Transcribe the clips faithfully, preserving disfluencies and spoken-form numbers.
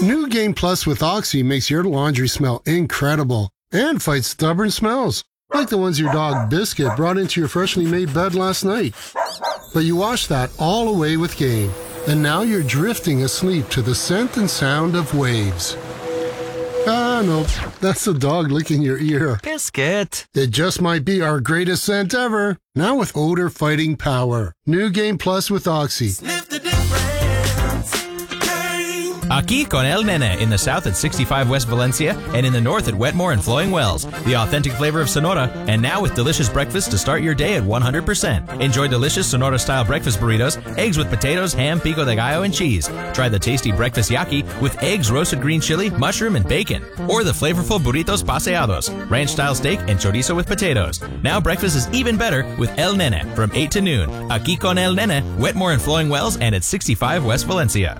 New Game Plus with Oxy makes your laundry smell incredible and fights stubborn smells, like the ones your dog Biscuit brought into your freshly made bed last night. But you washed that all away with Game, and now you're drifting asleep to the scent and sound of waves. Ah, no, that's the dog licking your ear. Biscuit. It just might be our greatest scent ever. Now with odor fighting power. New Game Plus with Oxy. Sniff the difference. Game. Aquí con El Nene in the south at sixty-five West Valencia and in the north at Wetmore and Flowing Wells. The authentic flavor of Sonora, and now with delicious breakfast to start your day at one hundred percent. Enjoy delicious Sonora-style breakfast burritos, eggs with potatoes, ham, pico de gallo, and cheese. Try the tasty breakfast yaki with eggs, roasted green chili, mushroom, and bacon. Or the flavorful burritos paseados, ranch-style steak and chorizo with potatoes. Now breakfast is even better with El Nene from eight to noon. Aquí con El Nene, Wetmore and Flowing Wells, and at sixty-five West Valencia.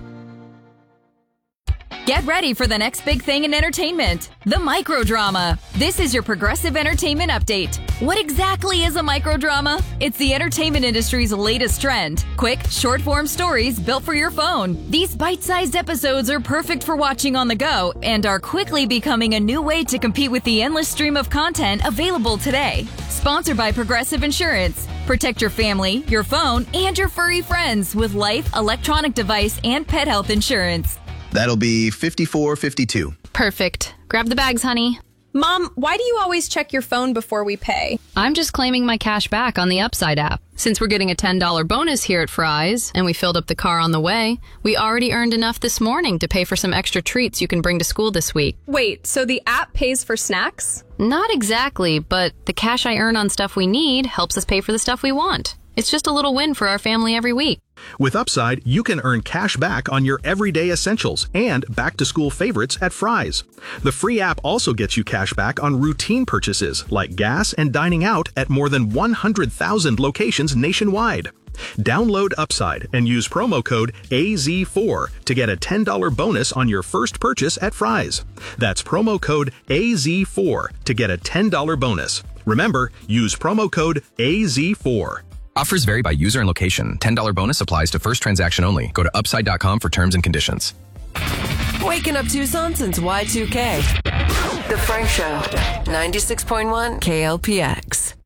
Get ready for the next big thing in entertainment, the microdrama. This is your Progressive Entertainment Update. What exactly is a microdrama? It's the entertainment industry's latest trend. Quick, short-form stories built for your phone. These bite-sized episodes are perfect for watching on the go and are quickly becoming a new way to compete with the endless stream of content available today. Sponsored by Progressive Insurance. Protect your family, your phone, and your furry friends with life, electronic device, and pet health insurance. That'll be fifty-four fifty-two. Perfect. Grab the bags, honey. Mom, why do you always check your phone before we pay? I'm just claiming my cash back on the Upside app. Since we're getting a ten dollars bonus here at Fry's, and we filled up the car on the way, we already earned enough this morning to pay for some extra treats you can bring to school this week. Wait, so the app pays for snacks? Not exactly, but the cash I earn on stuff we need helps us pay for the stuff we want. It's just a little win for our family every week. With Upside, you can earn cash back on your everyday essentials and back-to-school favorites at Fry's. The free app also gets you cash back on routine purchases like gas and dining out at more than one hundred thousand locations nationwide. Download Upside and use promo code A Z four to get a ten dollars bonus on your first purchase at Fry's. That's promo code A Z four to get a ten dollars bonus. Remember, use promo code A Z four. Offers vary by user and location. ten dollars bonus applies to first transaction only. Go to upside dot com for terms and conditions. Waking up Tucson since Y two K. The Frank Show, ninety-six point one K L P X.